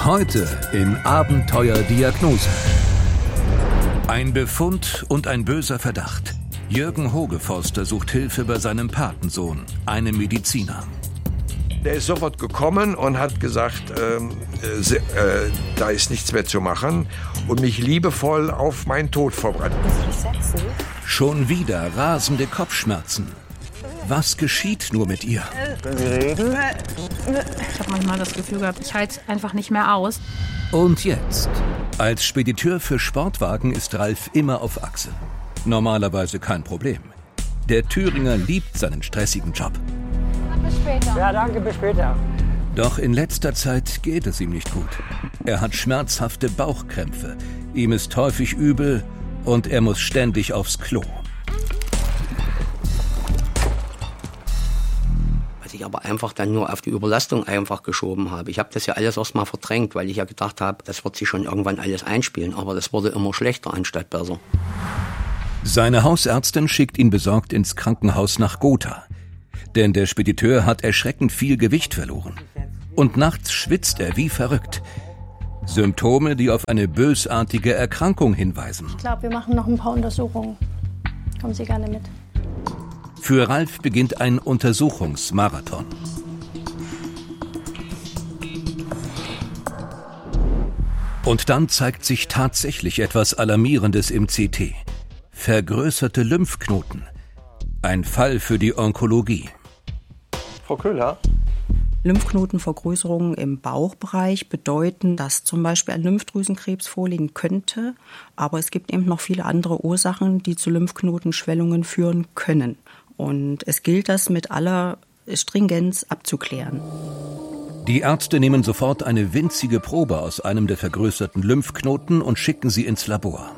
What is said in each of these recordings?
Heute in Abenteuerdiagnose. Ein Befund und ein böser Verdacht. Jürgen Hogeforster sucht Hilfe bei seinem Patensohn, einem Mediziner. Der ist sofort gekommen und hat gesagt, da ist nichts mehr zu machen und mich liebevoll auf meinen Tod vorbereitet. Schon wieder rasende Kopfschmerzen. Was geschieht nur mit ihr? Können Sie reden? Ich habe manchmal das Gefühl gehabt, ich halte einfach nicht mehr aus. Und jetzt? Als Spediteur für Sportwagen ist Ralf immer auf Achse. Normalerweise kein Problem. Der Thüringer liebt seinen stressigen Job. Bis später. Ja, danke, bis später. Doch in letzter Zeit geht es ihm nicht gut. Er hat schmerzhafte Bauchkrämpfe, ihm ist häufig übel und er muss ständig aufs Klo. Was ich aber einfach dann nur auf die Überlastung einfach geschoben habe. Ich habe das ja alles erstmal verdrängt, weil ich ja gedacht habe, das wird sich schon irgendwann alles einspielen. Aber das wurde immer schlechter anstatt besser. Seine Hausärztin schickt ihn besorgt ins Krankenhaus nach Gotha. Denn der Spediteur hat erschreckend viel Gewicht verloren. Und nachts schwitzt er wie verrückt. Symptome, die auf eine bösartige Erkrankung hinweisen. Ich glaube, wir machen noch ein paar Untersuchungen. Kommen Sie gerne mit. Für Ralf beginnt ein Untersuchungsmarathon. Und dann zeigt sich tatsächlich etwas Alarmierendes im CT. Vergrößerte Lymphknoten. Ein Fall für die Onkologie. Frau Köhler? Lymphknotenvergrößerungen im Bauchbereich bedeuten, dass zum Beispiel ein Lymphdrüsenkrebs vorliegen könnte. Aber es gibt eben noch viele andere Ursachen, die zu Lymphknotenschwellungen führen können. Und es gilt, das mit aller Stringenz abzuklären. Die Ärzte nehmen sofort eine winzige Probe aus einem der vergrößerten Lymphknoten und schicken sie ins Labor.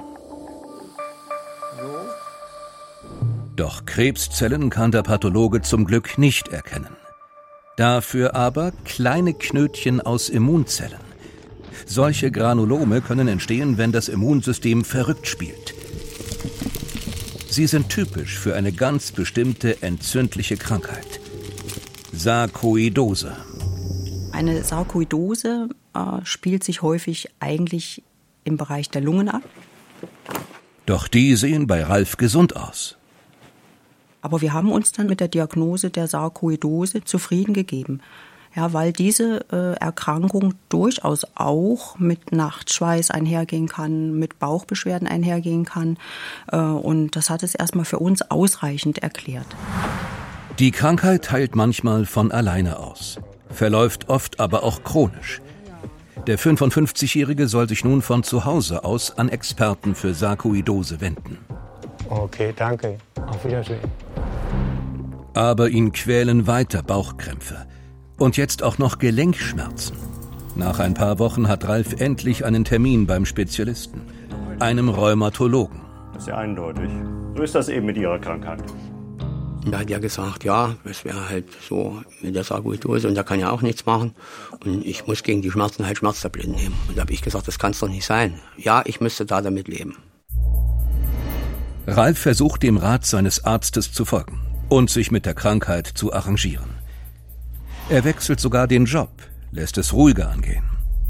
Doch Krebszellen kann der Pathologe zum Glück nicht erkennen. Dafür aber kleine Knötchen aus Immunzellen. Solche Granulome können entstehen, wenn das Immunsystem verrückt spielt. Sie sind typisch für eine ganz bestimmte entzündliche Krankheit. Sarkoidose. Eine Sarkoidose spielt sich häufig eigentlich im Bereich der Lungen ab. Doch die sehen bei Ralf gesund aus. Aber wir haben uns dann mit der Diagnose der Sarkoidose zufrieden gegeben. Ja, weil diese Erkrankung durchaus auch mit Nachtschweiß einhergehen kann, mit Bauchbeschwerden einhergehen kann. Und das hat es erstmal für uns ausreichend erklärt. Die Krankheit heilt manchmal von alleine aus, verläuft oft aber auch chronisch. Der 55-Jährige soll sich nun von zu Hause aus an Experten für Sarkoidose wenden. Okay, danke. Auf Wiedersehen. Aber ihn quälen weiter Bauchkrämpfe. Und jetzt auch noch Gelenkschmerzen. Nach ein paar Wochen hat Ralf endlich einen Termin beim Spezialisten, einem Rheumatologen. Das ist ja eindeutig. So ist das eben mit Ihrer Krankheit. Da hat er gesagt, ja, es wäre halt so mit der Sarkoidose und da kann ja auch nichts machen. Und ich muss gegen die Schmerzen halt Schmerztabletten nehmen. Und da habe ich gesagt, das kann es doch nicht sein. Ja, ich müsste da damit leben. Ralf versucht dem Rat seines Arztes zu folgen und sich mit der Krankheit zu arrangieren. Er wechselt sogar den Job, lässt es ruhiger angehen.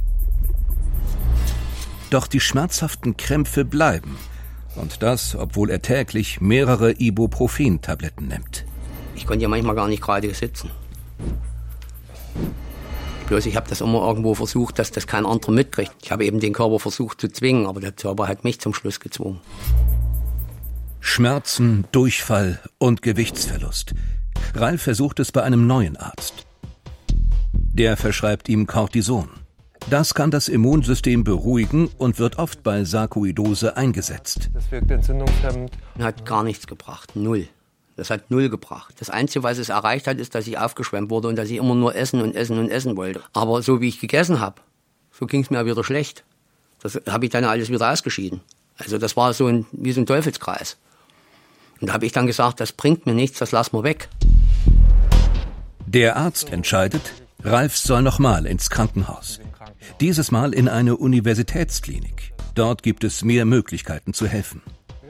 Doch die schmerzhaften Krämpfe bleiben. Und das, obwohl er täglich mehrere Ibuprofen-Tabletten nimmt. Ich konnte ja manchmal gar nicht gerade sitzen. Bloß ich habe das immer irgendwo versucht, dass das kein anderer mitkriegt. Ich habe eben den Körper versucht zu zwingen, aber der Körper hat mich zum Schluss gezwungen. Schmerzen, Durchfall und Gewichtsverlust. Ralf versucht es bei einem neuen Arzt. Der verschreibt ihm Cortison. Das kann das Immunsystem beruhigen und wird oft bei Sarkoidose eingesetzt. Das wirkt entzündungshemmend. Hat gar nichts gebracht, null. Das hat null gebracht. Das Einzige, was es erreicht hat, ist, dass ich aufgeschwemmt wurde und dass ich immer nur essen und essen und essen wollte. Aber so wie ich gegessen habe, so ging es mir wieder schlecht. Das habe ich dann alles wieder ausgeschieden. Also das war wie so ein Teufelskreis. Und da habe ich dann gesagt, das bringt mir nichts, das lassen wir weg. Der Arzt entscheidet, Ralf soll nochmal ins Krankenhaus. Dieses Mal in eine Universitätsklinik. Dort gibt es mehr Möglichkeiten zu helfen.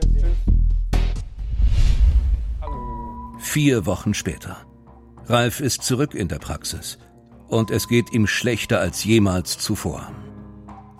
4 Wochen später. Ralf ist zurück in der Praxis. Und es geht ihm schlechter als jemals zuvor.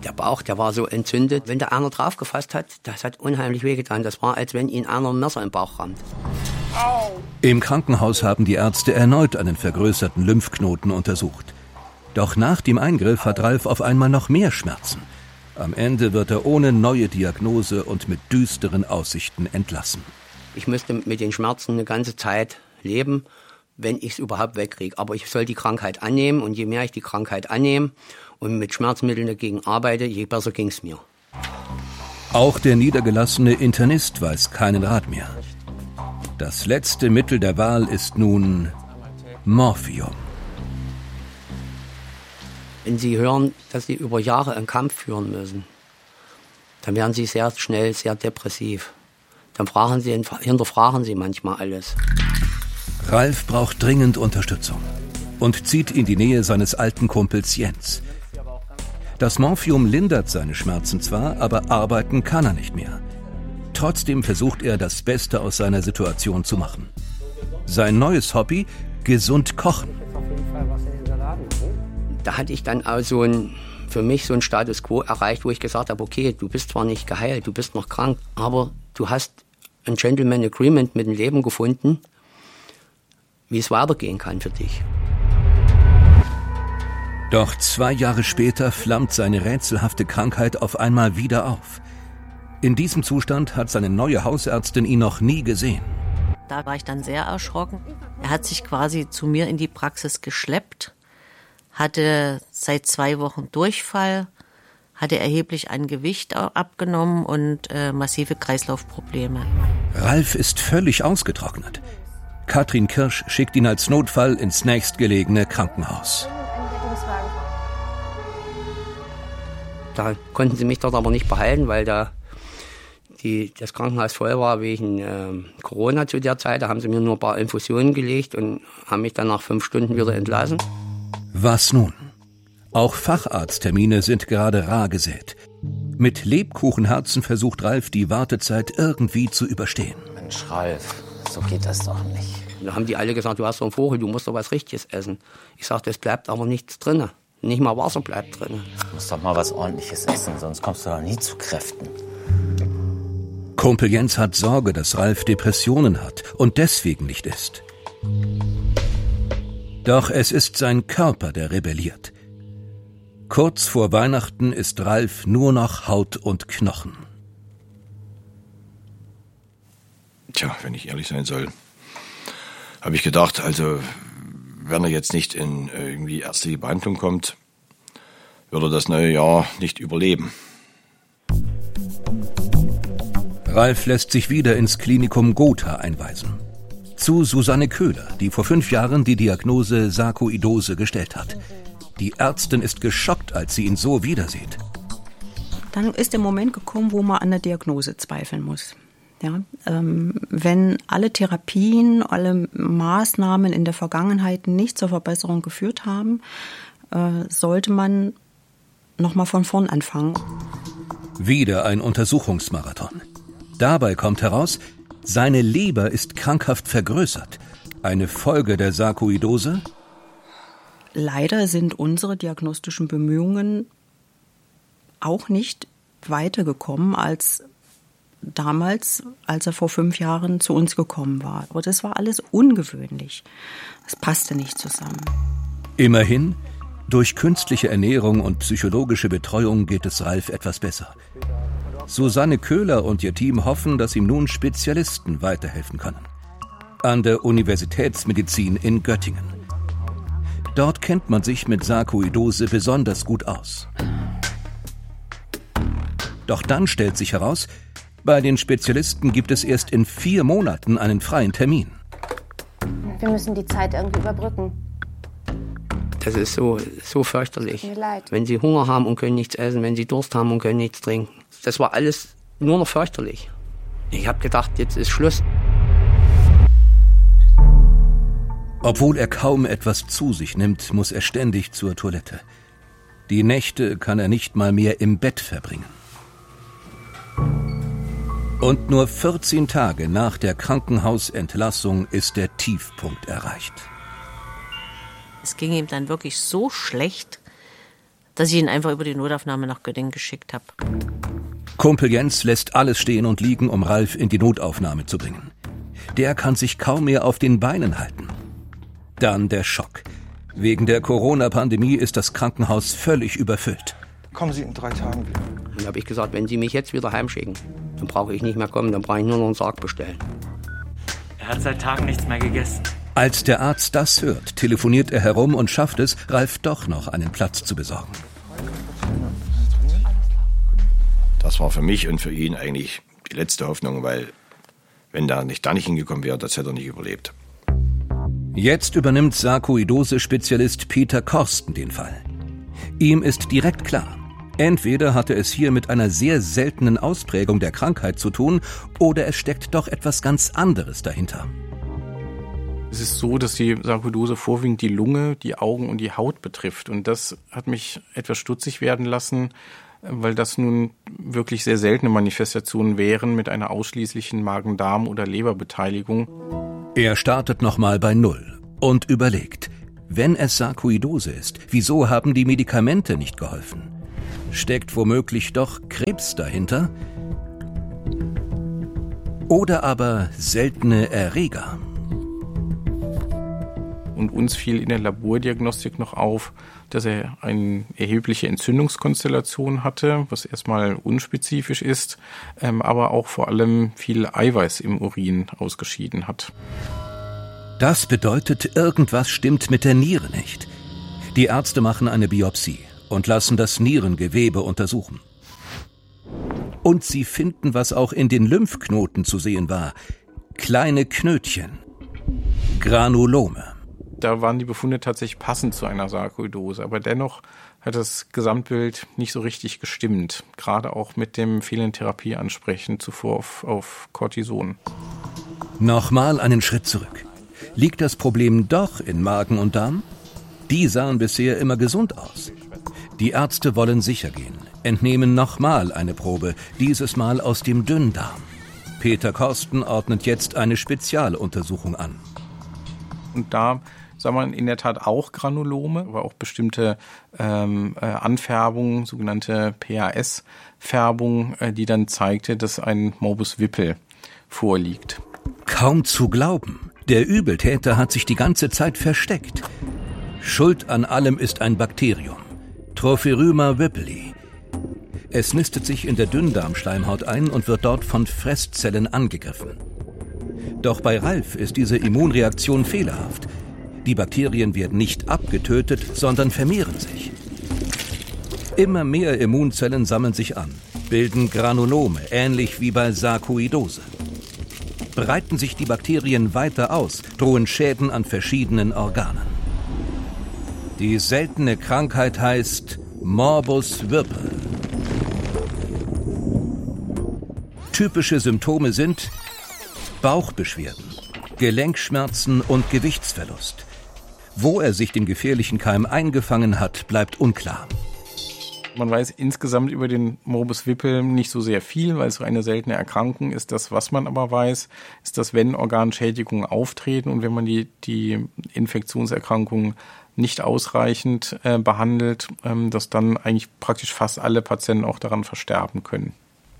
Der Bauch, der war so entzündet. Wenn da einer drauf gefasst hat, das hat unheimlich wehgetan. Das war, als wenn ihn einer ein Messer im Bauch rammt. Im Krankenhaus haben die Ärzte erneut einen vergrößerten Lymphknoten untersucht. Doch nach dem Eingriff hat Ralf auf einmal noch mehr Schmerzen. Am Ende wird er ohne neue Diagnose und mit düsteren Aussichten entlassen. Ich müsste mit den Schmerzen eine ganze Zeit leben, wenn ich es überhaupt wegkriege. Aber ich soll die Krankheit annehmen und je mehr ich die Krankheit annehme und mit Schmerzmitteln dagegen arbeite, je besser ging es mir. Auch der niedergelassene Internist weiß keinen Rat mehr. Das letzte Mittel der Wahl ist nun Morphium. Wenn Sie hören, dass Sie über Jahre einen Kampf führen müssen, dann werden Sie sehr schnell sehr depressiv. Dann hinterfragen Sie manchmal alles. Ralf braucht dringend Unterstützung und zieht in die Nähe seines alten Kumpels Jens. Das Morphium lindert seine Schmerzen zwar, aber arbeiten kann er nicht mehr. Trotzdem versucht er, das Beste aus seiner Situation zu machen. Sein neues Hobby: gesund kochen. Da hatte ich dann auch für mich so einen Status Quo erreicht, wo ich gesagt habe, okay, du bist zwar nicht geheilt, du bist noch krank, aber du hast ein Gentleman Agreement mit dem Leben gefunden, wie es weitergehen kann für dich. Doch 2 Jahre später flammt seine rätselhafte Krankheit auf einmal wieder auf. In diesem Zustand hat seine neue Hausärztin ihn noch nie gesehen. Da war ich dann sehr erschrocken. Er hat sich quasi zu mir in die Praxis geschleppt, hatte seit 2 Wochen Durchfall, hatte erheblich an Gewicht abgenommen und massive Kreislaufprobleme. Ralf ist völlig ausgetrocknet. Katrin Kirsch schickt ihn als Notfall ins nächstgelegene Krankenhaus. Da konnten sie mich dort aber nicht behalten, weil das Krankenhaus voll war wegen Corona zu der Zeit. Da haben sie mir nur ein paar Infusionen gelegt und haben mich dann nach 5 Stunden wieder entlassen. Was nun? Auch Facharzttermine sind gerade rar gesät. Mit Lebkuchenherzen versucht Ralf, die Wartezeit irgendwie zu überstehen. Mensch, Ralf, so geht das doch nicht. Da haben die alle gesagt, du hast doch einen Vogel, du musst doch was Richtiges essen. Ich sagte, es bleibt aber nichts drin. Nicht mal Wasser bleibt drin. Du musst doch mal was Ordentliches essen, sonst kommst du doch nie zu Kräften. Kumpel Jens hat Sorge, dass Ralf Depressionen hat und deswegen nicht isst. Doch es ist sein Körper, der rebelliert. Kurz vor Weihnachten ist Ralf nur noch Haut und Knochen. Tja, wenn ich ehrlich sein soll, habe ich gedacht, also wenn er jetzt nicht in irgendwie ärztliche Behandlung kommt, wird er das neue Jahr nicht überleben. Ralf lässt sich wieder ins Klinikum Gotha einweisen. Zu Susanne Köhler, die vor 5 Jahren die Diagnose Sarkoidose gestellt hat. Die Ärztin ist geschockt, als sie ihn so wiedersieht. Dann ist der Moment gekommen, wo man an der Diagnose zweifeln muss. Ja, wenn alle Therapien, alle Maßnahmen in der Vergangenheit nicht zur Verbesserung geführt haben, sollte man nochmal von vorn anfangen. Wieder ein Untersuchungsmarathon. Dabei kommt heraus, seine Leber ist krankhaft vergrößert. Eine Folge der Sarkoidose? Leider sind unsere diagnostischen Bemühungen auch nicht weitergekommen als damals, als er vor 5 Jahren zu uns gekommen war. Aber das war alles ungewöhnlich. Es passte nicht zusammen. Immerhin, durch künstliche Ernährung und psychologische Betreuung geht es Ralf etwas besser. Susanne Köhler und ihr Team hoffen, dass ihm nun Spezialisten weiterhelfen können. An der Universitätsmedizin in Göttingen. Dort kennt man sich mit Sarkoidose besonders gut aus. Doch dann stellt sich heraus, bei den Spezialisten gibt es erst in 4 Monaten einen freien Termin. Wir müssen die Zeit irgendwie überbrücken. Das ist so fürchterlich. Tut mir leid. Wenn sie Hunger haben und können nichts essen, wenn sie Durst haben und können nichts trinken. Das war alles nur noch fürchterlich. Ich habe gedacht, jetzt ist Schluss. Obwohl er kaum etwas zu sich nimmt, muss er ständig zur Toilette. Die Nächte kann er nicht mal mehr im Bett verbringen. Und nur 14 Tage nach der Krankenhausentlassung ist der Tiefpunkt erreicht. Es ging ihm dann wirklich so schlecht, dass ich ihn einfach über die Notaufnahme nach Göttingen geschickt habe. Kumpel Jens lässt alles stehen und liegen, um Ralf in die Notaufnahme zu bringen. Der kann sich kaum mehr auf den Beinen halten. Dann der Schock. Wegen der Corona-Pandemie ist das Krankenhaus völlig überfüllt. Kommen Sie in 3 Tagen wieder. Dann habe ich gesagt, wenn Sie mich jetzt wieder heimschicken, dann brauche ich nicht mehr kommen, dann brauche ich nur noch einen Sarg bestellen. Er hat seit Tagen nichts mehr gegessen. Als der Arzt das hört, telefoniert er herum und schafft es, Ralf doch noch einen Platz zu besorgen. Das war für mich und für ihn eigentlich die letzte Hoffnung, weil wenn da nicht hingekommen wäre, das hätte er nicht überlebt. Jetzt übernimmt Sarkoidose-Spezialist Peter Korsten den Fall. Ihm ist direkt klar, entweder hatte es hier mit einer sehr seltenen Ausprägung der Krankheit zu tun, oder es steckt doch etwas ganz anderes dahinter. Es ist so, dass die Sarkoidose vorwiegend die Lunge, die Augen und die Haut betrifft. Und das hat mich etwas stutzig werden lassen, weil das nun wirklich sehr seltene Manifestationen wären mit einer ausschließlichen Magen-Darm- oder Leberbeteiligung. Er startet nochmal bei Null und überlegt, wenn es Sarkoidose ist, wieso haben die Medikamente nicht geholfen? Steckt womöglich doch Krebs dahinter? Oder aber seltene Erreger? Und uns fiel in der Labordiagnostik noch auf, dass er eine erhebliche Entzündungskonstellation hatte, was erstmal unspezifisch ist, aber auch vor allem viel Eiweiß im Urin ausgeschieden hat. Das bedeutet, irgendwas stimmt mit der Niere nicht. Die Ärzte machen eine Biopsie und lassen das Nierengewebe untersuchen. Und sie finden, was auch in den Lymphknoten zu sehen war: kleine Knötchen, Granulome. Da waren die Befunde tatsächlich passend zu einer Sarkoidose, aber dennoch hat das Gesamtbild nicht so richtig gestimmt, gerade auch mit dem fehlenden Therapieansprechen zuvor auf Cortison. Nochmal einen Schritt zurück. Liegt das Problem doch in Magen und Darm? Die sahen bisher immer gesund aus. Die Ärzte wollen sicher gehen, entnehmen nochmal eine Probe, dieses Mal aus dem Dünndarm. Peter Korsten ordnet jetzt eine Spezialuntersuchung an. Und da sah man in der Tat auch Granulome, aber auch bestimmte Anfärbungen, sogenannte PAS-Färbung, die dann zeigte, dass ein Morbus Whipple vorliegt. Kaum zu glauben, der Übeltäter hat sich die ganze Zeit versteckt. Schuld an allem ist ein Bakterium, Trophiryma whipplei. Es nistet sich in der Dünndarmschleimhaut ein und wird dort von Fresszellen angegriffen. Doch bei Ralf ist diese Immunreaktion fehlerhaft. Die Bakterien werden nicht abgetötet, sondern vermehren sich. Immer mehr Immunzellen sammeln sich an, bilden Granulome, ähnlich wie bei Sarkoidose. Breiten sich die Bakterien weiter aus, drohen Schäden an verschiedenen Organen. Die seltene Krankheit heißt Morbus Whipple. Typische Symptome sind Bauchbeschwerden, Gelenkschmerzen und Gewichtsverlust. Wo er sich den gefährlichen Keim eingefangen hat, bleibt unklar. Man weiß insgesamt über den Morbus Whipple nicht so sehr viel, weil es so eine seltene Erkrankung ist. Das, was man aber weiß, ist, dass wenn Organschädigungen auftreten und wenn man die Infektionserkrankung nicht ausreichend behandelt, dass dann eigentlich praktisch fast alle Patienten auch daran versterben können.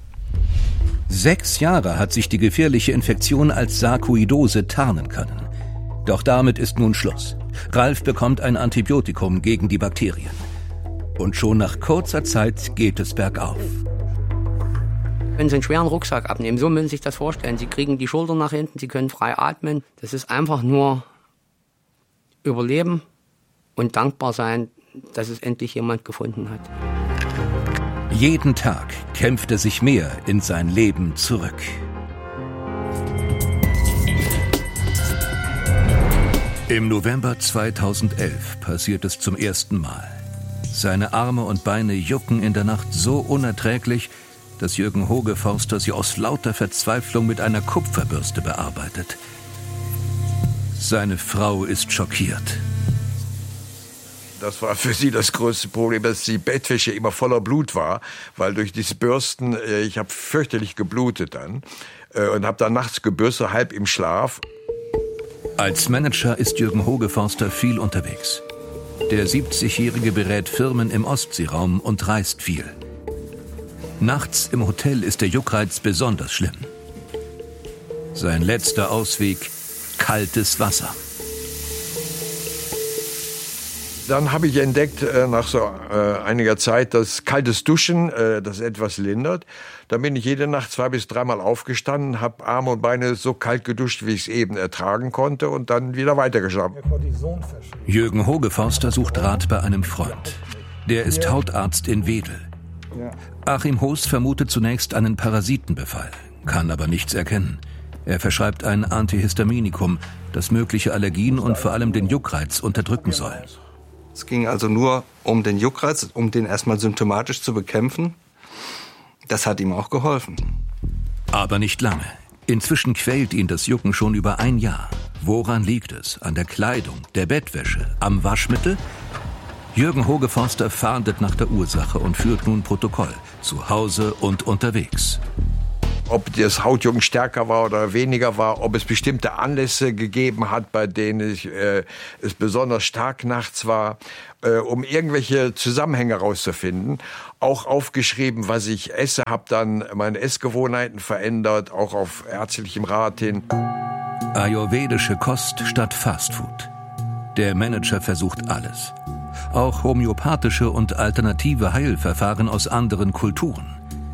6 Jahre hat sich die gefährliche Infektion als Sarkoidose tarnen können. Doch damit ist nun Schluss. Ralf bekommt ein Antibiotikum gegen die Bakterien. Und schon nach kurzer Zeit geht es bergauf. Wenn Sie einen schweren Rucksack abnehmen, so müssen Sie sich das vorstellen. Sie kriegen die Schultern nach hinten, Sie können frei atmen. Das ist einfach nur überleben und dankbar sein, dass es endlich jemand gefunden hat. Jeden Tag kämpft er sich mehr in sein Leben zurück. Im November 2011 passiert es zum ersten Mal. Seine Arme und Beine jucken in der Nacht so unerträglich, dass Jürgen Hogeforster sie aus lauter Verzweiflung mit einer Kupferbürste bearbeitet. Seine Frau ist schockiert. Das war für sie das größte Problem, dass die Bettwäsche immer voller Blut war, weil durch diese Bürsten, ich habe fürchterlich geblutet dann und habe dann nachts gebürstet, halb im Schlaf. Als Manager ist Jürgen Hogeforster viel unterwegs. Der 70-Jährige berät Firmen im Ostseeraum und reist viel. Nachts im Hotel ist der Juckreiz besonders schlimm. Sein letzter Ausweg: kaltes Wasser. Dann habe ich entdeckt, nach so einiger Zeit, dass kaltes Duschen das etwas lindert. Dann bin ich jede Nacht 2- bis 3-mal aufgestanden, habe Arme und Beine so kalt geduscht, wie ich es eben ertragen konnte, und dann wieder weitergeschlafen. Jürgen Hogeforster sucht Rat bei einem Freund. Der ist Hautarzt in Wedel. Achim Hoos vermutet zunächst einen Parasitenbefall, kann aber nichts erkennen. Er verschreibt ein Antihistaminikum, das mögliche Allergien und vor allem den Juckreiz unterdrücken soll. Es ging also nur um den Juckreiz, um den erstmal symptomatisch zu bekämpfen. Das hat ihm auch geholfen. Aber nicht lange. Inzwischen quält ihn das Jucken schon über ein Jahr. Woran liegt es? An der Kleidung, der Bettwäsche, am Waschmittel? Jürgen Hogeforster fahndet nach der Ursache und führt nun Protokoll, zu Hause und unterwegs. Ob das Hautjucken stärker war oder weniger war, ob es bestimmte Anlässe gegeben hat, bei denen es besonders stark nachts war, um irgendwelche Zusammenhänge herauszufinden. Auch aufgeschrieben, was ich esse, habe dann meine Essgewohnheiten verändert, auch auf ärztlichem Rat hin. Ayurvedische Kost statt Fastfood. Der Manager versucht alles. Auch homöopathische und alternative Heilverfahren aus anderen Kulturen.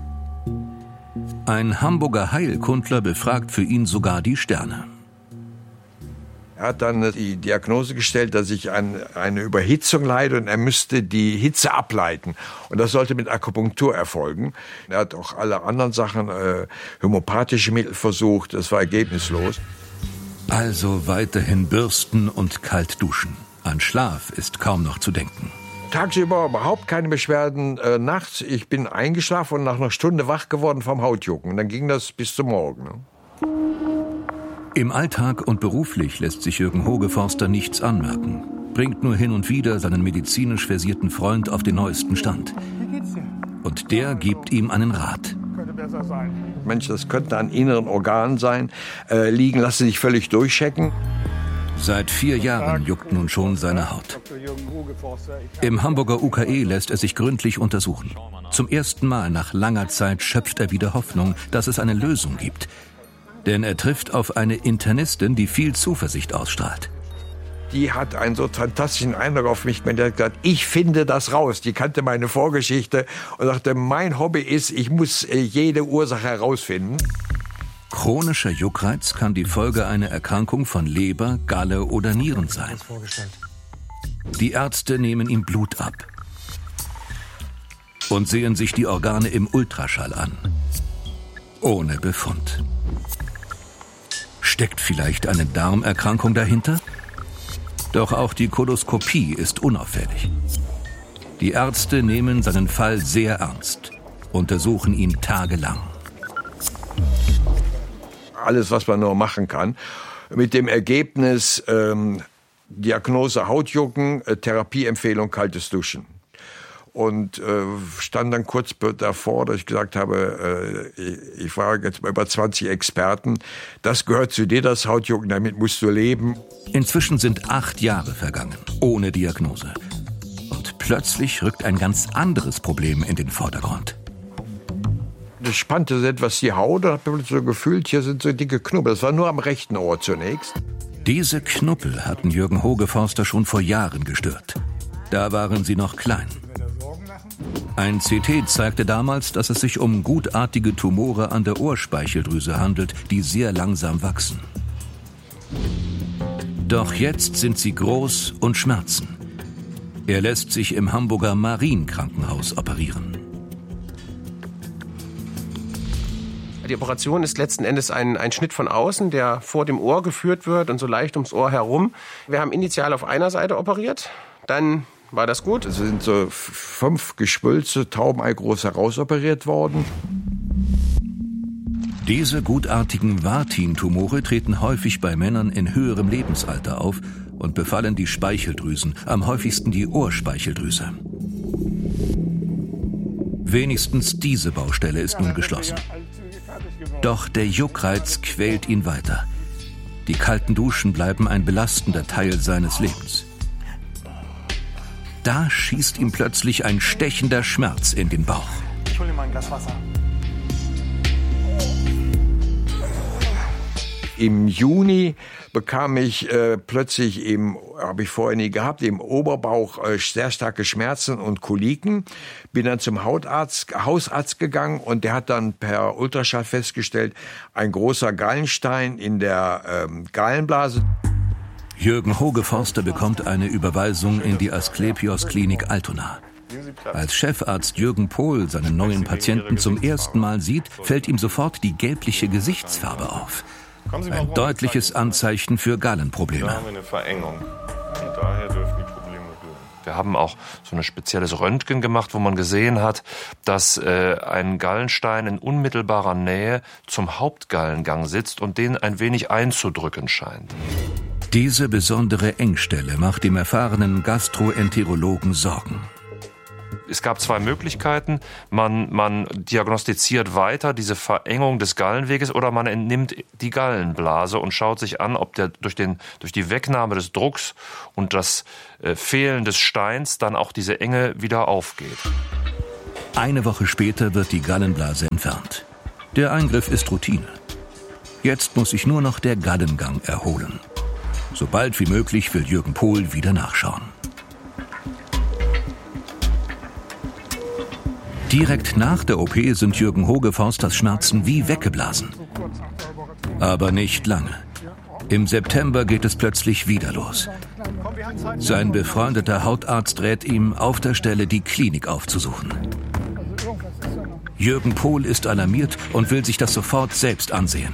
Ein Hamburger Heilkundler befragt für ihn sogar die Sterne. Er hat dann die Diagnose gestellt, dass ich an eine Überhitzung leide und er müsste die Hitze ableiten. Und das sollte mit Akupunktur erfolgen. Er hat auch alle anderen Sachen, homöopathische Mittel versucht, das war ergebnislos. Also weiterhin bürsten und kalt duschen. An Schlaf ist kaum noch zu denken. Tagsüber überhaupt keine Beschwerden. Nachts, ich bin eingeschlafen und nach einer Stunde wach geworden vom Hautjucken. Und dann ging das bis zum Morgen. Ne? Im Alltag und beruflich lässt sich Jürgen Hogeforster nichts anmerken. Bringt nur hin und wieder seinen medizinisch versierten Freund auf den neuesten Stand. Und der gibt ihm einen Rat. Mensch, das könnte an inneren Organen sein. Liegen, lassen sich völlig durchchecken. Seit 4 Jahren juckt nun schon seine Haut. Im Hamburger UKE lässt er sich gründlich untersuchen. Zum ersten Mal nach langer Zeit schöpft er wieder Hoffnung, dass es eine Lösung gibt. Denn er trifft auf eine Internistin, die viel Zuversicht ausstrahlt. Die hat einen so fantastischen Eindruck auf mich gemacht. Die hat gesagt, ich finde das raus. Die kannte meine Vorgeschichte und sagte, mein Hobby ist, ich muss jede Ursache herausfinden. Chronischer Juckreiz kann die Folge einer Erkrankung von Leber, Galle oder Nieren sein. Die Ärzte nehmen ihm Blut ab und sehen sich die Organe im Ultraschall an. Ohne Befund. Steckt vielleicht eine Darmerkrankung dahinter? Doch auch die Koloskopie ist unauffällig. Die Ärzte nehmen seinen Fall sehr ernst, untersuchen ihn tagelang. Alles, was man nur machen kann. Mit dem Ergebnis Diagnose Hautjucken, Therapieempfehlung kaltes Duschen. Und stand dann kurz davor, dass ich gesagt habe, ich frage jetzt mal über 20 Experten, das gehört zu dir, das Hautjucken, damit musst du leben. Inzwischen sind 8 Jahre vergangen, ohne Diagnose. Und plötzlich rückt ein ganz anderes Problem in den Vordergrund. Das spannte so etwas die Haut und habe so gefühlt, hier sind so dicke Knubbel. Das war nur am rechten Ohr zunächst. Diese Knubbel hatten Jürgen Hogeforster schon vor Jahren gestört. Da waren sie noch klein. Ein CT zeigte damals, dass es sich um gutartige Tumore an der Ohrspeicheldrüse handelt, die sehr langsam wachsen. Doch jetzt sind sie groß und schmerzen. Er lässt sich im Hamburger Marienkrankenhaus operieren. Die Operation ist letzten Endes ein Schnitt von außen, der vor dem Ohr geführt wird und so leicht ums Ohr herum. Wir haben initial auf einer Seite operiert, dann war das gut. Es sind so 5 Geschwülze, Taubenei groß herausoperiert worden. Diese gutartigen Vatin-Tumore treten häufig bei Männern in höherem Lebensalter auf und befallen die Speicheldrüsen, am häufigsten die Ohrspeicheldrüse. Wenigstens diese Baustelle ist nun geschlossen. Doch der Juckreiz quält ihn weiter. Die kalten Duschen bleiben ein belastender Teil seines Lebens. Da schießt ihm plötzlich ein stechender Schmerz in den Bauch. Ich hole ihm mal ein Glas Wasser. Im Juni bekam ich plötzlich habe ich vorher nie gehabt, im Oberbauch sehr starke Schmerzen und Koliken. Bin dann zum Hausarzt gegangen und der hat dann per Ultraschall festgestellt, ein großer Gallenstein in der Gallenblase. Jürgen Hogeforster bekommt eine Überweisung in die Asklepios-Klinik Altona. Als Chefarzt Jürgen Pohl seinen neuen Patienten zum ersten Mal sieht, fällt ihm sofort die gelbliche Gesichtsfarbe auf. Ein deutliches Anzeichen für Gallenprobleme. Da haben wir eine Verengung. Und daher dürfen die Probleme rühren. Wir haben auch so ein spezielles Röntgen gemacht, wo man gesehen hat, dass ein Gallenstein in unmittelbarer Nähe zum Hauptgallengang sitzt und den ein wenig einzudrücken scheint. Diese besondere Engstelle macht dem erfahrenen Gastroenterologen Sorgen. Es gab zwei Möglichkeiten. Man diagnostiziert weiter diese Verengung des Gallenweges oder man entnimmt die Gallenblase und schaut sich an, ob der durch die Wegnahme des Drucks und das Fehlen des Steins dann auch diese Enge wieder aufgeht. Eine Woche später wird die Gallenblase entfernt. Der Eingriff ist Routine. Jetzt muss sich nur noch der Gallengang erholen. So bald wie möglich will Jürgen Pohl wieder nachschauen. Direkt nach der OP sind Jürgen Hogeforsters Schmerzen wie weggeblasen. Aber nicht lange. Im September geht es plötzlich wieder los. Sein befreundeter Hautarzt rät ihm, auf der Stelle die Klinik aufzusuchen. Jürgen Pohl ist alarmiert und will sich das sofort selbst ansehen.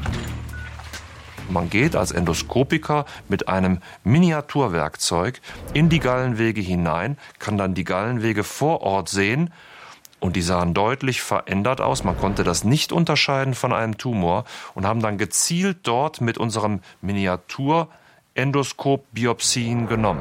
Man geht als Endoskopiker mit einem Miniaturwerkzeug in die Gallenwege hinein, kann dann die Gallenwege vor Ort sehen. Und die sahen deutlich verändert aus. Man konnte das nicht unterscheiden von einem Tumor und haben dann gezielt dort mit unserem Miniaturendoskop Biopsien genommen.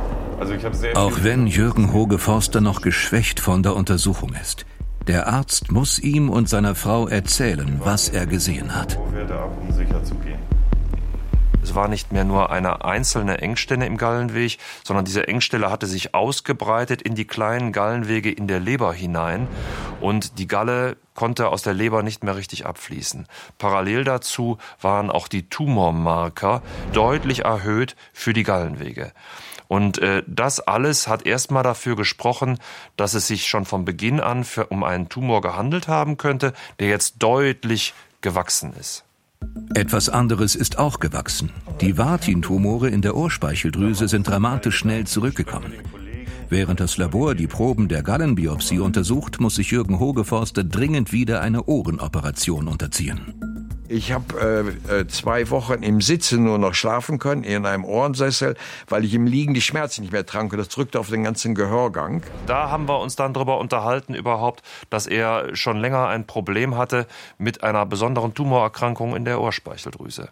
Auch wenn Jürgen Hogeforster noch geschwächt von der Untersuchung ist. Der Arzt muss ihm und seiner Frau erzählen, was er gesehen hat. Um sicher zu gehen. Es war nicht mehr nur eine einzelne Engstelle im Gallenweg, sondern diese Engstelle hatte sich ausgebreitet in die kleinen Gallenwege in der Leber hinein und die Galle konnte aus der Leber nicht mehr richtig abfließen. Parallel dazu waren auch die Tumormarker deutlich erhöht für die Gallenwege. Und das alles hat erstmal dafür gesprochen, dass es sich schon von Beginn an um einen Tumor gehandelt haben könnte, der jetzt deutlich gewachsen ist. Etwas anderes ist auch gewachsen. Die Wartin-Tumore in der Ohrspeicheldrüse sind dramatisch schnell zurückgekommen. Während das Labor die Proben der Gallenbiopsie untersucht, muss sich Jürgen Hogeforster dringend wieder eine Ohrenoperation unterziehen. Ich habe 2 Wochen im Sitzen nur noch schlafen können, in einem Ohrensessel, weil ich im Liegen die Schmerzen nicht mehr trank. Das drückte auf den ganzen Gehörgang. Da haben wir uns dann darüber unterhalten überhaupt, dass er schon länger ein Problem hatte mit einer besonderen Tumorerkrankung in der Ohrspeicheldrüse.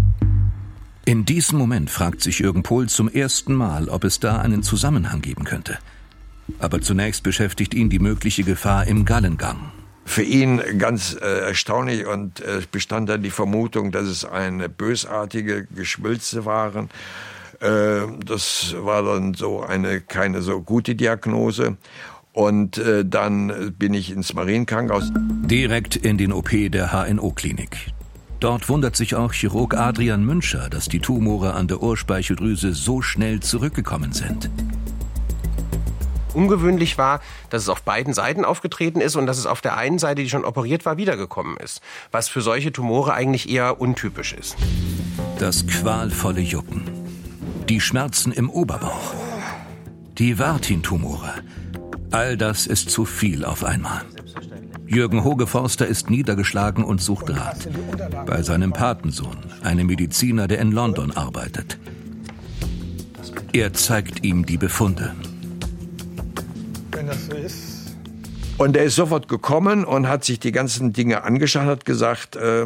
In diesem Moment fragt sich Jürgen Pohl zum ersten Mal, ob es da einen Zusammenhang geben könnte. Aber zunächst beschäftigt ihn die mögliche Gefahr im Gallengang. Für ihn ganz erstaunlich und bestand dann die Vermutung, dass es eine bösartige Geschwülste waren. Das war dann keine so gute Diagnose. Und dann bin ich ins Marienkrankenhaus. Direkt in den OP der HNO-Klinik. Dort wundert sich auch Chirurg Adrian Müncher, dass die Tumore an der Ohrspeicheldrüse so schnell zurückgekommen sind. Ungewöhnlich war, dass es auf beiden Seiten aufgetreten ist und dass es auf der einen Seite, die schon operiert war, wiedergekommen ist. Was für solche Tumore eigentlich eher untypisch ist. Das qualvolle Jucken. Die Schmerzen im Oberbauch. Die Wartin-Tumore. All das ist zu viel auf einmal. Jürgen Hogeforster ist niedergeschlagen und sucht Rat. Bei seinem Patensohn, einem Mediziner, der in London arbeitet. Er zeigt ihm die Befunde. Wenn das so ist. Und er ist sofort gekommen und hat sich die ganzen Dinge angeschaut, hat gesagt, da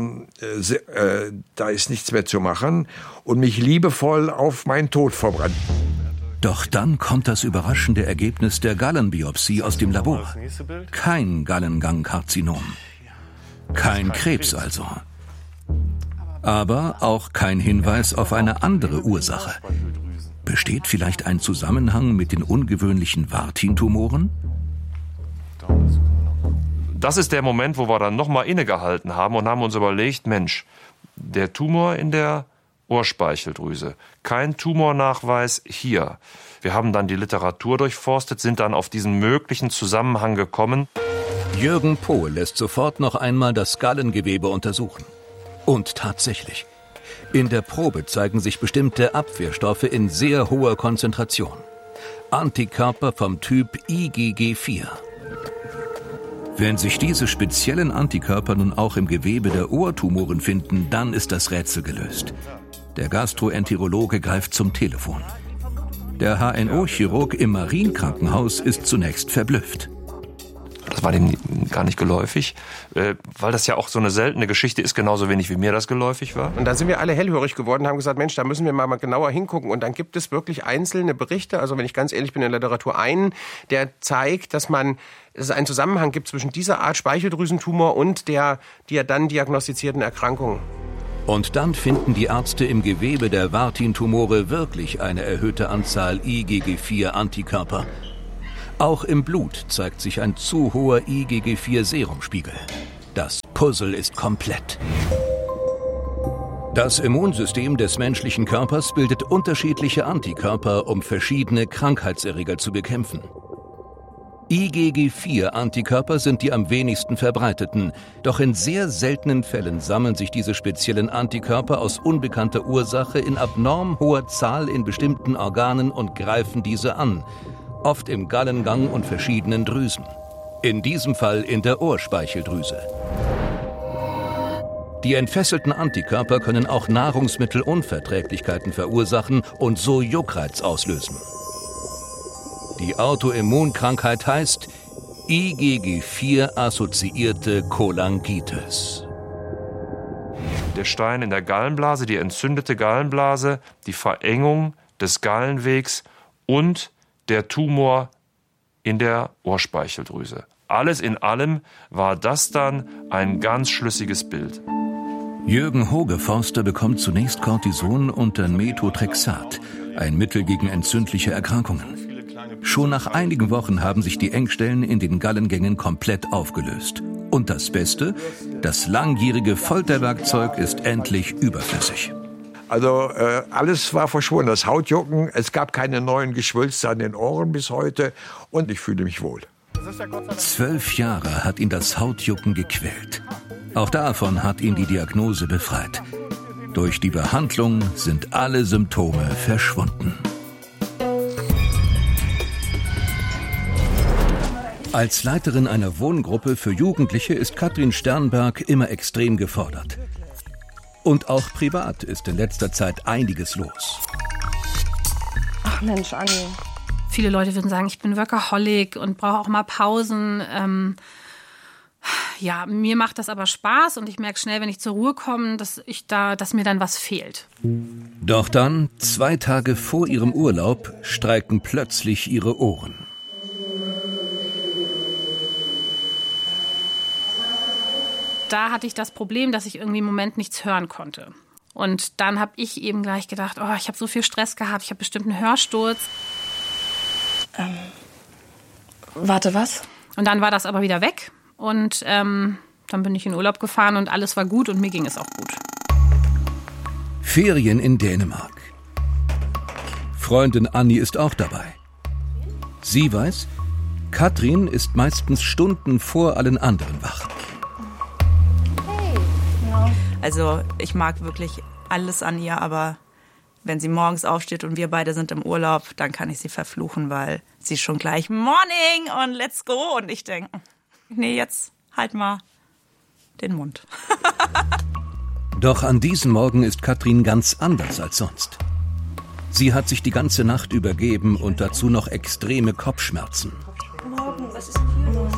ist nichts mehr zu machen und mich liebevoll auf meinen Tod verbrannt. Doch dann kommt das überraschende Ergebnis der Gallenbiopsie aus dem Labor. Kein Gallengangkarzinom. Kein Krebs also. Aber auch kein Hinweis auf eine andere Ursache. Besteht vielleicht ein Zusammenhang mit den ungewöhnlichen Wartin-Tumoren? Das ist der Moment, wo wir dann nochmal innegehalten haben und haben uns überlegt, Mensch, der Tumor in der Ohrspeicheldrüse, kein Tumornachweis hier. Wir haben dann die Literatur durchforstet, sind dann auf diesen möglichen Zusammenhang gekommen. Jürgen Pohl lässt sofort noch einmal das Gallengewebe untersuchen. Und tatsächlich, in der Probe zeigen sich bestimmte Abwehrstoffe in sehr hoher Konzentration. Antikörper vom Typ IgG4. Wenn sich diese speziellen Antikörper nun auch im Gewebe der Ohrtumoren finden, dann ist das Rätsel gelöst. Der Gastroenterologe greift zum Telefon. Der HNO-Chirurg im Marienkrankenhaus ist zunächst verblüfft. Das war dem gar nicht geläufig, weil das ja auch so eine seltene Geschichte ist, genauso wenig wie mir das geläufig war. Und dann sind wir alle hellhörig geworden, haben gesagt, Mensch, da müssen wir mal genauer hingucken. Und dann gibt es wirklich einzelne Berichte, also wenn ich ganz ehrlich bin, in der Literatur einen, der zeigt, dass es einen Zusammenhang gibt zwischen dieser Art Speicheldrüsentumor und der dann diagnostizierten Erkrankung. Und dann finden die Ärzte im Gewebe der Wartin-Tumore wirklich eine erhöhte Anzahl IgG4-Antikörper. Auch im Blut zeigt sich ein zu hoher IgG4-Serumspiegel. Das Puzzle ist komplett. Das Immunsystem des menschlichen Körpers bildet unterschiedliche Antikörper, um verschiedene Krankheitserreger zu bekämpfen. IgG4-Antikörper sind die am wenigsten verbreiteten, doch in sehr seltenen Fällen sammeln sich diese speziellen Antikörper aus unbekannter Ursache in abnorm hoher Zahl in bestimmten Organen und greifen diese an, oft im Gallengang und verschiedenen Drüsen. In diesem Fall in der Ohrspeicheldrüse. Die entfesselten Antikörper können auch Nahrungsmittelunverträglichkeiten verursachen und so Juckreiz auslösen. Die Autoimmunkrankheit heißt IgG4-assoziierte Cholangitis. Der Stein in der Gallenblase, die entzündete Gallenblase, die Verengung des Gallenwegs und der Tumor in der Ohrspeicheldrüse. Alles in allem war das dann ein ganz schlüssiges Bild. Jürgen Hogeforster bekommt zunächst Cortison und dann Methotrexat, ein Mittel gegen entzündliche Erkrankungen. Schon nach einigen Wochen haben sich die Engstellen in den Gallengängen komplett aufgelöst. Und das Beste, das langjährige Folterwerkzeug ist endlich überflüssig. Also alles war verschwunden, das Hautjucken, es gab keine neuen Geschwülste an den Ohren bis heute und ich fühle mich wohl. 12 Jahre hat ihn das Hautjucken gequält. Auch davon hat ihn die Diagnose befreit. Durch die Behandlung sind alle Symptome verschwunden. Als Leiterin einer Wohngruppe für Jugendliche ist Katrin Sternberg immer extrem gefordert. Und auch privat ist in letzter Zeit einiges los. Ach Mensch, Anni. Viele Leute würden sagen, ich bin Workaholic und brauche auch mal Pausen. Ja, mir macht das aber Spaß und ich merke schnell, wenn ich zur Ruhe komme, dass mir dann was fehlt. Doch dann, 2 Tage vor ihrem Urlaub, streiken plötzlich ihre Ohren. Da hatte ich das Problem, dass ich irgendwie im Moment nichts hören konnte. Und dann habe ich eben gleich gedacht, ich habe so viel Stress gehabt, ich habe bestimmt einen Hörsturz. Warte, was? Und dann war das aber wieder weg. Und dann bin ich in Urlaub gefahren und alles war gut und mir ging es auch gut. Ferien in Dänemark. Freundin Anni ist auch dabei. Sie weiß, Katrin ist meistens Stunden vor allen anderen wach. Also ich mag wirklich alles an ihr, aber wenn sie morgens aufsteht und wir beide sind im Urlaub, dann kann ich sie verfluchen, weil sie schon gleich Morning und let's go. Und ich denke, nee, jetzt halt mal den Mund. Doch an diesem Morgen ist Katrin ganz anders als sonst. Sie hat sich die ganze Nacht übergeben und dazu noch extreme Kopfschmerzen. Morgen, was ist denn hier los?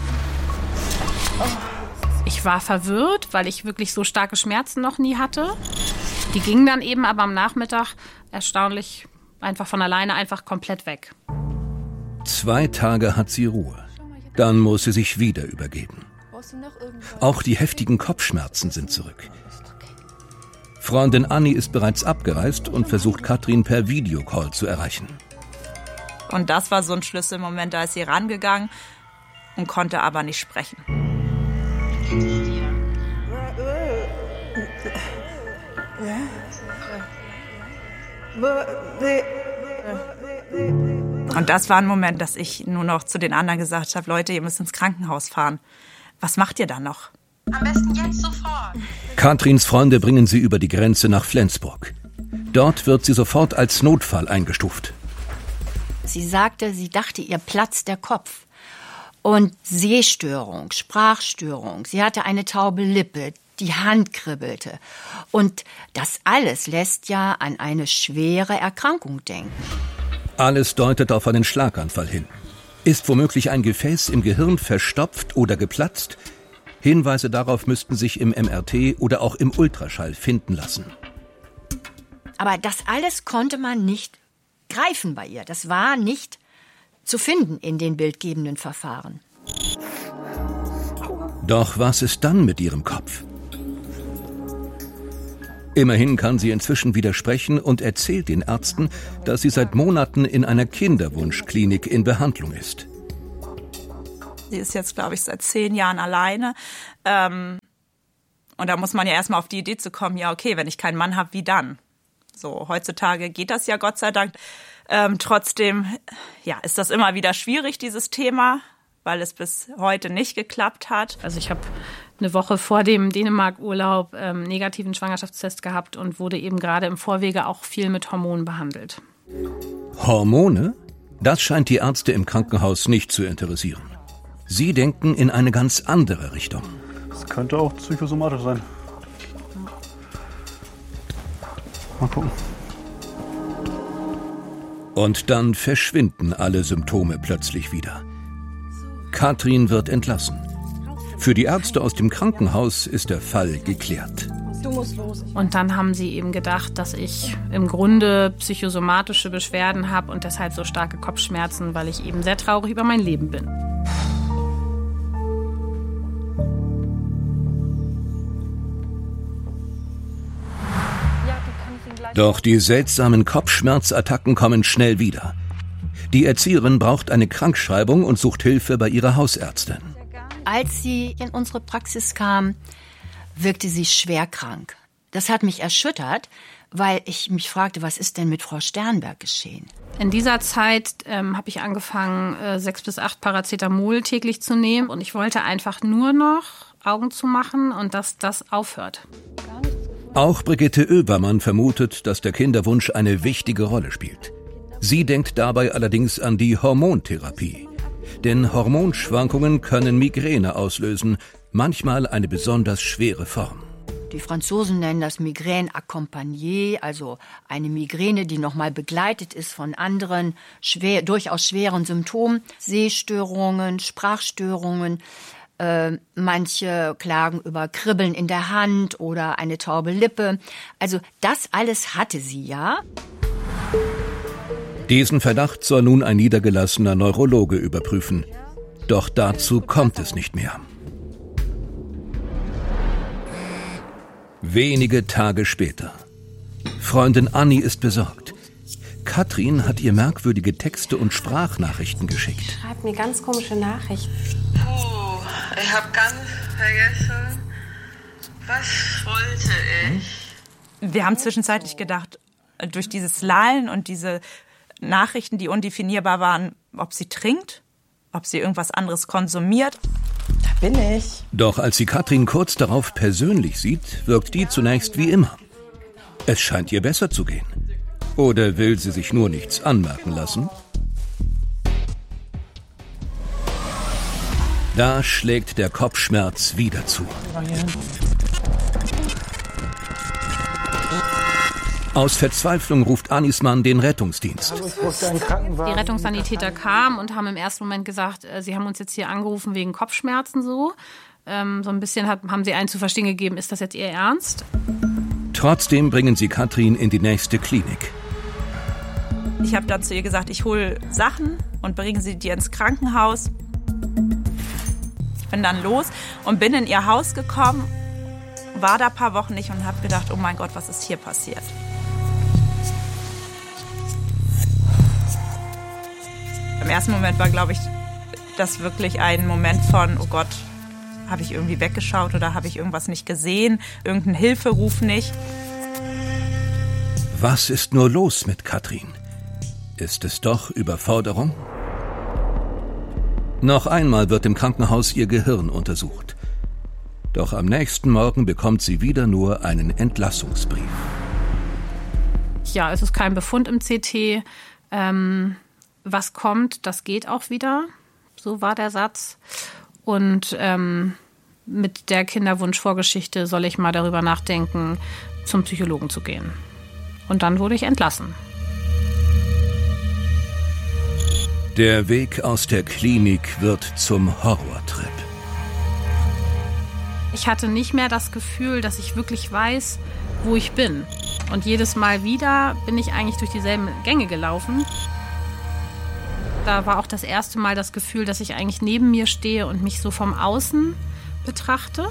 Ich war verwirrt, weil ich wirklich so starke Schmerzen noch nie hatte. Die gingen dann eben aber am Nachmittag erstaunlich einfach von alleine einfach komplett weg. 2 Tage hat sie Ruhe. Dann muss sie sich wieder übergeben. Auch die heftigen Kopfschmerzen sind zurück. Freundin Anni ist bereits abgereist und versucht Katrin per Videocall zu erreichen. Und das war so ein Schlüsselmoment, da ist sie rangegangen und konnte aber nicht sprechen. Und das war ein Moment, dass ich nur noch zu den anderen gesagt habe, Leute, ihr müsst ins Krankenhaus fahren. Was macht ihr dann noch? Am besten jetzt sofort. Katrins Freunde bringen sie über die Grenze nach Flensburg. Dort wird sie sofort als Notfall eingestuft. Sie sagte, sie dachte, ihr platzt der Kopf. Und Sehstörung, Sprachstörung. Sie hatte eine taube Lippe, die Hand kribbelte. Und das alles lässt ja an eine schwere Erkrankung denken. Alles deutet auf einen Schlaganfall hin. Ist womöglich ein Gefäß im Gehirn verstopft oder geplatzt? Hinweise darauf müssten sich im MRT oder auch im Ultraschall finden lassen. Aber das alles konnte man nicht greifen bei ihr. Das war nicht zu finden in den bildgebenden Verfahren. Doch was ist dann mit ihrem Kopf? Immerhin kann sie inzwischen wieder sprechen und erzählt den Ärzten, dass sie seit Monaten in einer Kinderwunschklinik in Behandlung ist. Sie ist jetzt, glaube ich, seit 10 Jahren alleine. Und da muss man ja erstmal auf die Idee zu kommen, ja okay, wenn ich keinen Mann habe, wie dann? So, heutzutage geht das ja Gott sei Dank. Trotzdem ja, ist das immer wieder schwierig, dieses Thema, weil es bis heute nicht geklappt hat. Also ich habe eine Woche vor dem Dänemark-Urlaub negativen Schwangerschaftstest gehabt und wurde eben gerade im Vorwege auch viel mit Hormonen behandelt. Hormone? Das scheint die Ärzte im Krankenhaus nicht zu interessieren. Sie denken in eine ganz andere Richtung. Das könnte auch psychosomatisch sein. Mal gucken. Und dann verschwinden alle Symptome plötzlich wieder. Katrin wird entlassen. Für die Ärzte aus dem Krankenhaus ist der Fall geklärt. Du musst los. Und dann haben sie eben gedacht, dass ich im Grunde psychosomatische Beschwerden habe und deshalb so starke Kopfschmerzen, weil ich eben sehr traurig über mein Leben bin. Doch die seltsamen Kopfschmerzattacken kommen schnell wieder. Die Erzieherin braucht eine Krankschreibung und sucht Hilfe bei ihrer Hausärztin. Als sie in unsere Praxis kam, wirkte sie schwer krank. Das hat mich erschüttert, weil ich mich fragte, was ist denn mit Frau Sternberg geschehen? In dieser Zeit habe ich angefangen, 6 bis 8 Paracetamol täglich zu nehmen. Und ich wollte einfach nur noch Augen zumachen und dass das aufhört. Auch Brigitte Oebermann vermutet, dass der Kinderwunsch eine wichtige Rolle spielt. Sie denkt dabei allerdings an die Hormontherapie. Denn Hormonschwankungen können Migräne auslösen, manchmal eine besonders schwere Form. Die Franzosen nennen das Migraine accompagnée, also eine Migräne, die nochmal begleitet ist von anderen durchaus schweren Symptomen, Sehstörungen, Sprachstörungen. Manche klagen über Kribbeln in der Hand oder eine taube Lippe. Also das alles hatte sie ja. Diesen Verdacht soll nun ein niedergelassener Neurologe überprüfen. Doch dazu kommt es nicht mehr. Wenige Tage später. Freundin Anni ist besorgt. Katrin hat ihr merkwürdige Texte und Sprachnachrichten geschickt. Schreibt mir ganz komische Nachrichten. Ich habe ganz vergessen, was wollte ich? Wir haben zwischenzeitlich gedacht, durch dieses Lallen und diese Nachrichten, die undefinierbar waren, ob sie trinkt, ob sie irgendwas anderes konsumiert. Da bin ich. Doch als sie Katrin kurz darauf persönlich sieht, wirkt die zunächst wie immer. Es scheint ihr besser zu gehen. Oder will sie sich nur nichts anmerken lassen? Da schlägt der Kopfschmerz wieder zu. Aus Verzweiflung ruft Annis Mann den Rettungsdienst. Die Rettungssanitäter kamen und haben im ersten Moment gesagt, sie haben uns jetzt hier angerufen wegen Kopfschmerzen so. So ein bisschen haben sie einen zu verstehen gegeben, ist das jetzt ihr Ernst? Trotzdem bringen sie Katrin in die nächste Klinik. Ich habe dann zu ihr gesagt, ich hole Sachen und bringe sie dir ins Krankenhaus. Ich bin dann los und bin in ihr Haus gekommen, war da ein paar Wochen nicht und habe gedacht, oh mein Gott, was ist hier passiert? Im ersten Moment war, glaube ich, das wirklich ein Moment von, oh Gott, habe ich irgendwie weggeschaut oder habe ich irgendwas nicht gesehen, irgendeinen Hilferuf nicht. Was ist nur los mit Katrin? Ist es doch Überforderung? Noch einmal wird im Krankenhaus ihr Gehirn untersucht. Doch am nächsten Morgen bekommt sie wieder nur einen Entlassungsbrief. Ja, es ist kein Befund im CT. Was kommt, das geht auch wieder. So war der Satz. Und mit der Kinderwunschvorgeschichte soll ich mal darüber nachdenken, zum Psychologen zu gehen. Und dann wurde ich entlassen. Der Weg aus der Klinik wird zum Horrortrip. Ich hatte nicht mehr das Gefühl, dass ich wirklich weiß, wo ich bin. Und jedes Mal wieder bin ich eigentlich durch dieselben Gänge gelaufen. Da war auch das erste Mal das Gefühl, dass ich eigentlich neben mir stehe und mich so vom Außen betrachte.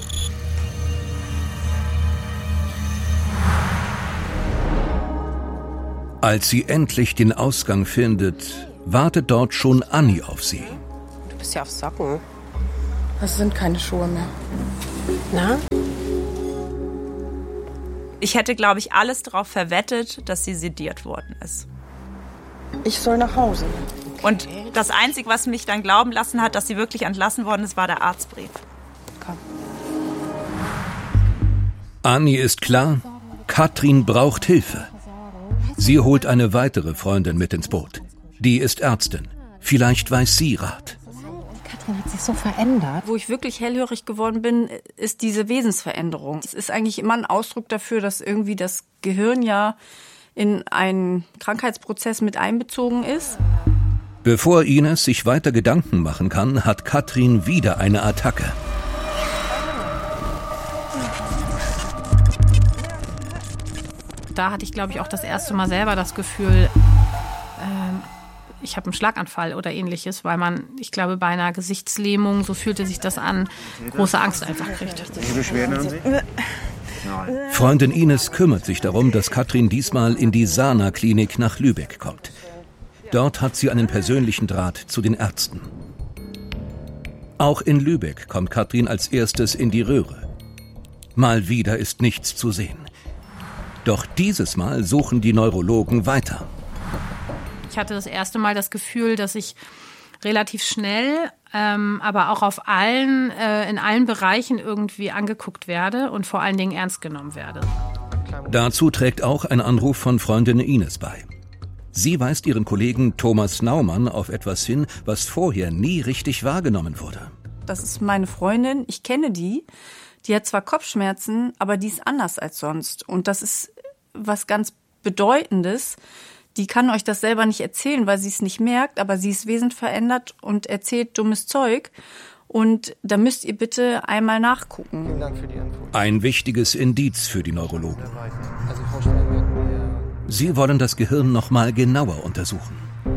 Als sie endlich den Ausgang findet, wartet dort schon Anni auf sie. Du bist ja auf Socken. Das sind keine Schuhe mehr. Na? Ich hätte, glaube ich, alles darauf verwettet, dass sie sediert worden ist. Ich soll nach Hause. Und das Einzige, was mich dann glauben lassen hat, dass sie wirklich entlassen worden ist, war der Arztbrief. Komm. Anni ist klar, Katrin braucht Hilfe. Sie holt eine weitere Freundin mit ins Boot. Die ist Ärztin. Vielleicht weiß sie Rat. Katrin hat sich so verändert. Wo ich wirklich hellhörig geworden bin, ist diese Wesensveränderung. Es ist eigentlich immer ein Ausdruck dafür, dass irgendwie das Gehirn ja in einen Krankheitsprozess mit einbezogen ist. Bevor Ines sich weiter Gedanken machen kann, hat Katrin wieder eine Attacke. Da hatte ich, glaube ich, auch das erste Mal selber das Gefühl, ich habe einen Schlaganfall oder ähnliches, weil man, ich glaube, bei einer Gesichtslähmung, so fühlte sich das an, große Angst einfach kriegt. Welche Beschwerden haben Sie? Freundin Ines kümmert sich darum, dass Katrin diesmal in die Sana-Klinik nach Lübeck kommt. Dort hat sie einen persönlichen Draht zu den Ärzten. Auch in Lübeck kommt Katrin als erstes in die Röhre. Mal wieder ist nichts zu sehen. Doch dieses Mal suchen die Neurologen weiter. Ich hatte das erste Mal das Gefühl, dass ich relativ schnell, aber auch in allen Bereichen irgendwie angeguckt werde und vor allen Dingen ernst genommen werde. Dazu trägt auch ein Anruf von Freundin Ines bei. Sie weist ihren Kollegen Thomas Naumann auf etwas hin, was vorher nie richtig wahrgenommen wurde. Das ist meine Freundin, ich kenne die. Die hat zwar Kopfschmerzen, aber die ist anders als sonst. Und das ist was ganz Bedeutendes. Die kann euch das selber nicht erzählen, weil sie es nicht merkt, aber sie ist wesensverändert und erzählt dummes Zeug. Und da müsst ihr bitte einmal nachgucken. Vielen Dank für die Info. Ein wichtiges Indiz für die Neurologen. Sie wollen das Gehirn noch mal genauer untersuchen.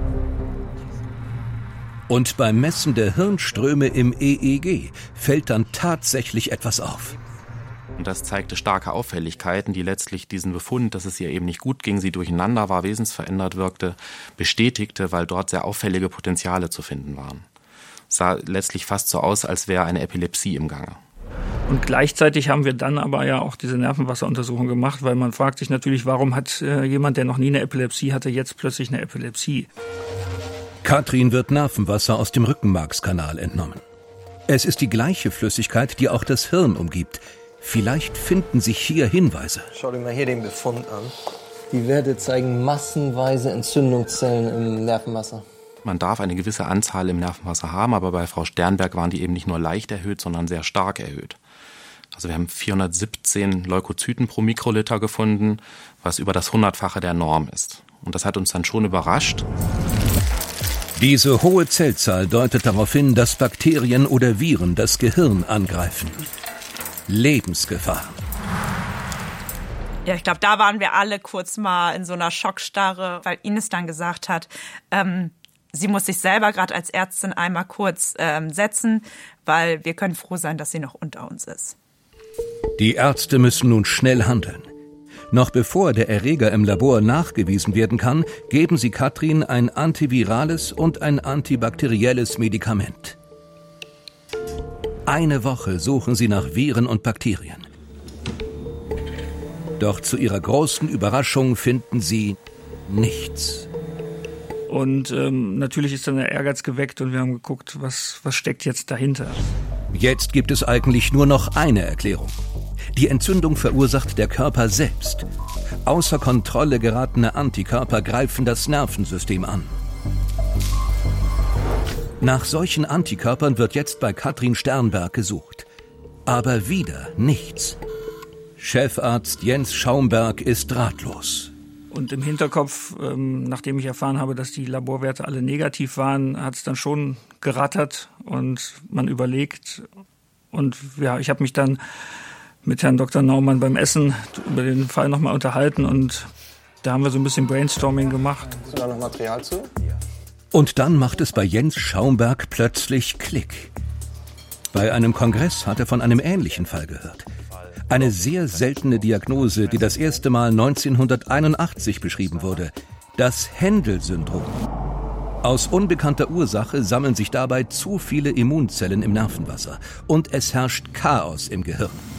Und beim Messen der Hirnströme im EEG fällt dann tatsächlich etwas auf. Und das zeigte starke Auffälligkeiten, die letztlich diesen Befund, dass es ihr eben nicht gut ging, sie durcheinander war, wesensverändert wirkte, bestätigte, weil dort sehr auffällige Potenziale zu finden waren. Es sah letztlich fast so aus, als wäre eine Epilepsie im Gange. Und gleichzeitig haben wir dann aber ja auch diese Nervenwasseruntersuchung gemacht, weil man fragt sich natürlich, warum hat jemand, der noch nie eine Epilepsie hatte, jetzt plötzlich eine Epilepsie? Katrin wird Nervenwasser aus dem Rückenmarkskanal entnommen. Es ist die gleiche Flüssigkeit, die auch das Hirn umgibt. Vielleicht finden sich hier Hinweise. Schau dir mal hier den Befund an. Die Werte zeigen massenweise Entzündungszellen im Nervenwasser. Man darf eine gewisse Anzahl im Nervenwasser haben, aber bei Frau Sternberg waren die eben nicht nur leicht erhöht, sondern sehr stark erhöht. Also wir haben 417 Leukozyten pro Mikroliter gefunden, was über das 100-fache der Norm ist. Und das hat uns dann schon überrascht. Diese hohe Zellzahl deutet darauf hin, dass Bakterien oder Viren das Gehirn angreifen. Lebensgefahr. Ja, ich glaube, da waren wir alle kurz mal in so einer Schockstarre, weil Ines dann gesagt hat, sie muss sich selber gerade als Ärztin einmal kurz setzen, weil wir können froh sein, dass sie noch unter uns ist. Die Ärzte müssen nun schnell handeln. Noch bevor der Erreger im Labor nachgewiesen werden kann, geben sie Katrin ein antivirales und ein antibakterielles Medikament. Eine Woche suchen sie nach Viren und Bakterien. Doch zu ihrer großen Überraschung finden sie nichts. Und natürlich ist dann der Ehrgeiz geweckt und wir haben geguckt, was steckt jetzt dahinter. Jetzt gibt es eigentlich nur noch eine Erklärung. Die Entzündung verursacht der Körper selbst. Außer Kontrolle geratene Antikörper greifen das Nervensystem an. Nach solchen Antikörpern wird jetzt bei Katrin Sternberg gesucht. Aber wieder nichts. Chefarzt Jens Schaumberg ist ratlos. Und im Hinterkopf, nachdem ich erfahren habe, dass die Laborwerte alle negativ waren, hat es dann schon gerattert und man überlegt. Und ja, ich habe mich dann mit Herrn Dr. Naumann beim Essen über den Fall nochmal unterhalten und da haben wir so ein bisschen Brainstorming gemacht. Hast du da noch Material zu? Und dann macht es bei Jens Schaumberg plötzlich Klick. Bei einem Kongress hat er von einem ähnlichen Fall gehört. Eine sehr seltene Diagnose, die das erste Mal 1981 beschrieben wurde. Das Händel-Syndrom. Aus unbekannter Ursache sammeln sich dabei zu viele Immunzellen im Nervenwasser und es herrscht Chaos im Gehirn.